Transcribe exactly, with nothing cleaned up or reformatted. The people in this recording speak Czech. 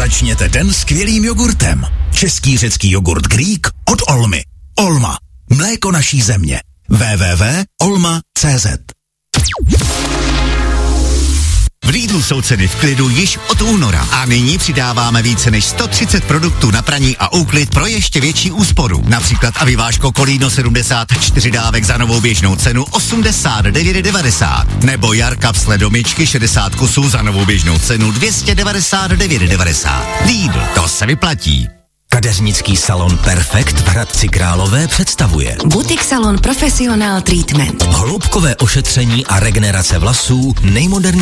Začněte den skvělým jogurtem. Český řecký jogurt Greek od Olmy. Olma. Mléko naší země. w w w tečka olma tečka c z. V Lidlu jsou ceny v klidu již od února a nyní přidáváme více než sto třicet produktů na praní a úklid pro ještě větší úsporu. Například aviváško Kolíno sedmdesát čtyři dávek za novou běžnou cenu osmdesát devět devadesát. Nebo Jarka sledomičky šedesát kusů za novou běžnou cenu dvě stě devadesát devět devadesát. Lidl, to se vyplatí. Kadeřnický salon Perfekt v Hradci Králové představuje Butik salon Professional Treatment. hloubkové ošetření a regenerace vlasů nejmodernější